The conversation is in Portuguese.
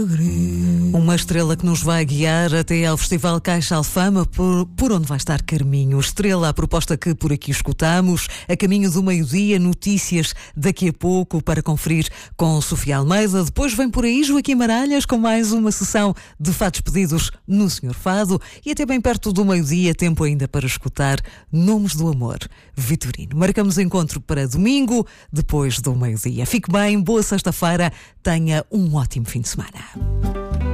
Uma estrela que nos vai guiar até ao Festival Caixa Alfama, por onde vai estar Carminho. Estrela, a proposta que por aqui escutamos, a caminho do meio-dia, notícias daqui a pouco para conferir com Sofia Almeida. Depois vem por aí Joaquim Maralhas com mais uma sessão de fados pedidos no Senhor Fado e até bem perto do meio-dia, tempo ainda para escutar Nomes do Amor, Vitorino. Marcamos encontro para domingo, depois do meio-dia. Fique bem, boa sexta-feira, tenha um ótimo fim de semana.